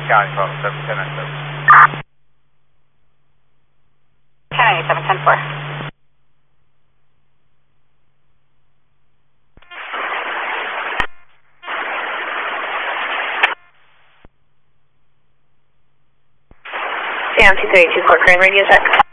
County, 710. 1097, 10-4. Sam 2324, Crane radio check.